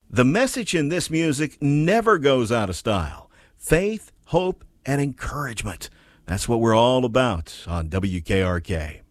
The message in this music never goes out of style. Faith, hope, and encouragement. That's what we're all about on WKRK.